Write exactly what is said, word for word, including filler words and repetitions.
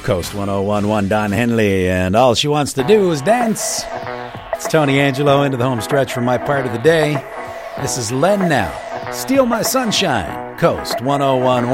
Coast one oh one one, Don Henley, and all she wants to do is dance. It's Tony Angelo into the home stretch for my part of the day. This is Len Now. Steal My Sunshine, Coast one oh one one.